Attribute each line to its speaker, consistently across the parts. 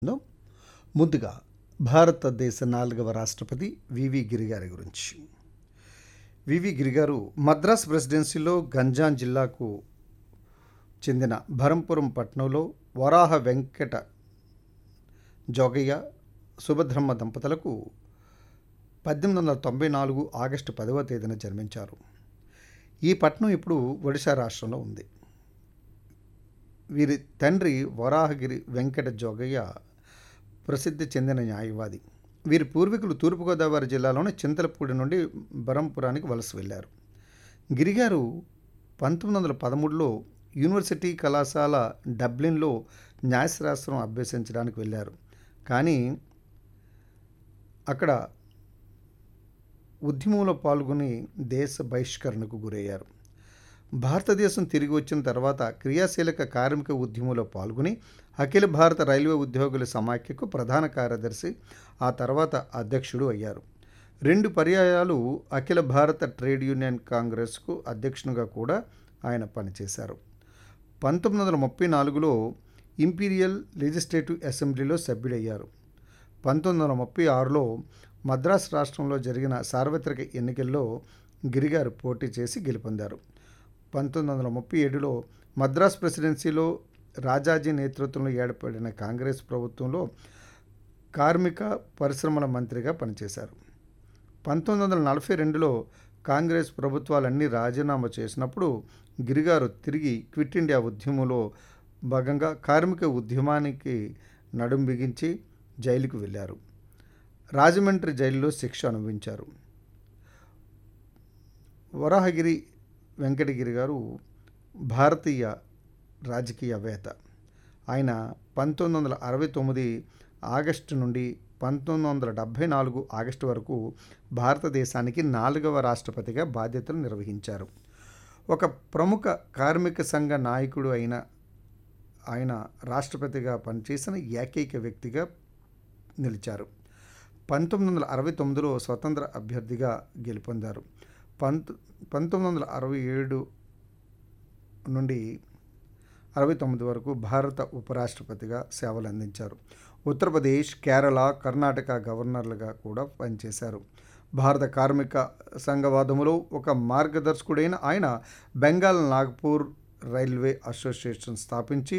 Speaker 1: లో ముందుగా భారతదేశ 4వ రాష్ట్రపతి వివి గిరి గారి గురించి. వివి గిరి గారు మద్రాస్ ప్రెసిడెన్సీలో గంజాం జిల్లాకు చెందిన భరంపురం పట్టణంలో వరాహ వెంకట జోగయ్య సుభద్రమ్మ దంపతులకు 1894 ఆగస్టు 10వ తేదీన జన్మించారు. ఈ పట్టణం ఇప్పుడు ఒడిశా రాష్ట్రంలో ఉంది. వీరి తండ్రి వరాహగిరి వెంకట జోగయ్య ప్రసిద్ధి చెందిన న్యాయవాది. వీరి పూర్వీకులు తూర్పుగోదావరి జిల్లాలోని చింతలపూడి నుండి బరంపురానికి వలస వెళ్ళారు. గిరిగారు 1913లో యూనివర్సిటీ కళాశాల డబ్లిన్లో న్యాయశాస్త్రం అభ్యసించడానికి వెళ్ళారు. కానీ అక్కడ ఉద్యమంలో పాల్గొని దేశ బహిష్కరణకు గురయ్యారు. భారతదేశం తిరిగి వచ్చిన తర్వాత క్రియాశీలక కార్మిక ఉద్యమంలో పాల్గొని అఖిల భారత రైల్వే ఉద్యోగుల సమాఖ్యకు ప్రధాన కార్యదర్శి, ఆ తర్వాత అధ్యక్షుడు అయ్యారు. 2 పర్యాయాలు అఖిల భారత ట్రేడ్ యూనియన్ కాంగ్రెస్కు అధ్యక్షునిగా కూడా ఆయన పనిచేశారు. 1934లో ఇంపీరియల్ లెజిస్లేటివ్ అసెంబ్లీలో సభ్యుడయ్యారు. 1936లో మద్రాసు రాష్ట్రంలో జరిగిన సార్వత్రిక ఎన్నికల్లో గిరిగారు పోటీ చేసి గెలుపొందారు. 1937లో మద్రాస్ ప్రెసిడెన్సీలో రాజాజీ నేతృత్వంలో ఏర్పడిన కాంగ్రెస్ ప్రభుత్వంలో కార్మిక పరిశ్రమల మంత్రిగా పనిచేశారు. 1942లో కాంగ్రెస్ ప్రభుత్వాలన్నీ రాజీనామా చేసినప్పుడు గిరిగారు తిరిగి క్విట్ ఇండియా ఉద్యమంలో భాగంగా కార్మిక ఉద్యమానికి నడుం బిగించి జైలుకు వెళ్ళారు. రాజమండ్రి జైలులో శిక్ష అనుభవించారు. వరాహగిరి వెంకటగిరి గారు భారతీయ రాజకీయవేత్త. ఆయన 1969 ఆగస్టు నుండి 1974 ఆగస్టు వరకు భారతదేశానికి 4వ రాష్ట్రపతిగా బాధ్యతలు నిర్వహించారు. ఒక ప్రముఖ కార్మిక సంఘ నాయకుడు అయిన ఆయన రాష్ట్రపతిగా పనిచేసిన ఏకైక వ్యక్తిగా నిలిచారు. 1969లో స్వతంత్ర అభ్యర్థిగా గెలుపొందారు. 1967 నుండి 69 వరకు భారత ఉపరాష్ట్రపతిగా సేవలు అందించారు. ఉత్తరప్రదేశ్, కేరళ, కర్ణాటక గవర్నర్లుగా కూడా పనిచేశారు. భారత కార్మిక సంఘవాదములో ఒక మార్గదర్శకుడైన ఆయన బెంగాల్ నాగ్పూర్ రైల్వే అసోసియేషన్ స్థాపించి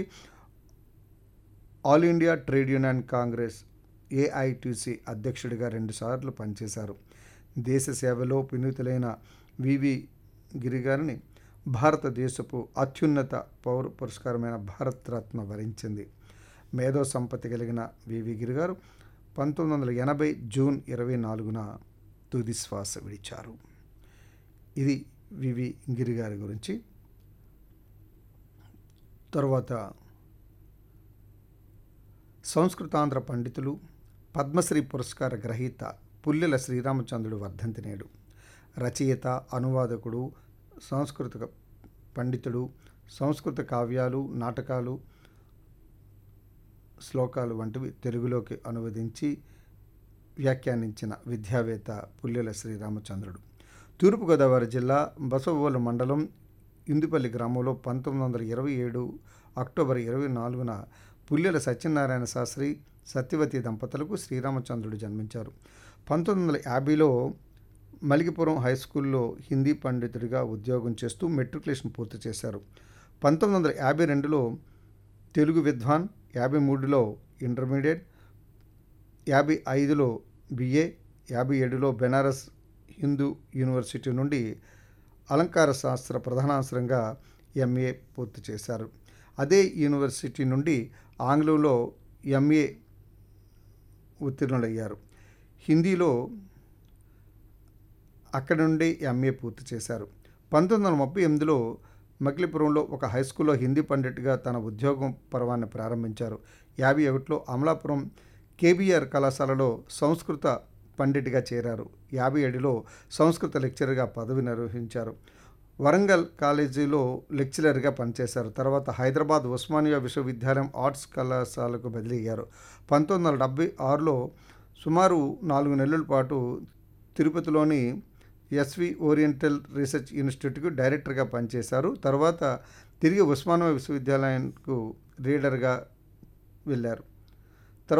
Speaker 1: all India trade union Congress AITC అధ్యక్షుడిగా 2 సార్లు పనిచేశారు. దేశ సేవలో వినూతులైన వివి గిరి గారిని భారతదేశపు అత్యున్నత పౌర పురస్కారమైన భారతరత్న వరించింది. మేధో సంపత్తి కలిగిన వివి గిరి గారు 1980 జూన్ 24న తుది శ్వాస విడిచారు. ఇది వివి గిరి గారి గురించి. తర్వాత సంస్కృతాంధ్ర పండితులు, పద్మశ్రీ పురస్కార గ్రహీత పుల్లెల శ్రీరామచంద్రుడు వర్ధంతి నేడు. రచయిత, అనువాదకుడు, సాంస్కృతిక పండితుడు, సంస్కృత కావ్యాలు, నాటకాలు, శ్లోకాలు వంటివి తెలుగులోకి అనువదించి వ్యాఖ్యానించిన విద్యావేత్త పుల్లెల శ్రీరామచంద్రుడు. తూర్పుగోదావరి జిల్లా బసవోలు మండలం ఇందుపల్లి గ్రామంలో 1927 అక్టోబర్ 24న పుల్లెల సత్యనారాయణ శాస్త్రి, సత్యవతి దంపతులకు శ్రీరామచంద్రుడు జన్మించారు. 1950లో మలికిపురం హై స్కూల్లో హిందీ పండితుడిగా ఉద్యోగం చేస్తూ మెట్రికులేషన్ పూర్తి చేశారు. 1952లో తెలుగు విద్వాన్, 53లో intermediate, 55లో BA, 57లో Banaras Hindu university నుండి అలంకార శాస్త్ర ప్రధానాంశంగా ఎంఏ పూర్తి చేశారు. అదే యూనివర్సిటీ నుండి ఆంగ్లంలో ఎంఏ ఉత్తీర్ణులయ్యారు. హిందీలో అక్కడి నుండి ఎంఏ పూర్తి చేశారు. 1938లో మకిలిపురంలో ఒక హై స్కూల్లో హిందీ పండిట్గా తన ఉద్యోగం పర్వాన్ని ప్రారంభించారు. 51లో అమలాపురం కేబీఆర్ కళాశాలలో సంస్కృత పండిట్గా చేరారు. 57లో సంస్కృత లెక్చరర్గా పదవి నిర్వహించారు. వరంగల్ కాలేజీలో లెక్చరర్గా పనిచేశారు. తర్వాత హైదరాబాద్ ఉస్మానియా విశ్వవిద్యాలయం ఆర్ట్స్ కళాశాలకు బదిలీ అయ్యారు. 1976లో సుమారు 4 నెలల పాటు తిరుపతిలోని ఎస్వి ఓరియంటల్ రీసెర్చ్ ఇన్స్టిట్యూట్కు డైరెక్టర్గా పనిచేశారు. తర్వాత తిరిగి ఉస్మానియా విశ్వవిద్యాలయానికి రీడర్గా వెళ్ళారు.